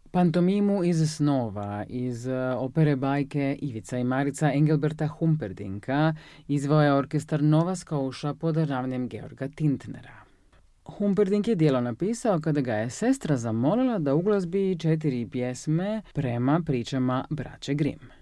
Pantomimu iz snova, iz opere bajke Ivica i Marica Engelberta Humperdinka izveo je orkestar Nova Scotia pod ravnjem Georga Tintnera. Humperdinck je djelo napisao kada ga je sestra zamolila da uglazbi 4 pjesme prema pričama braće Grimm.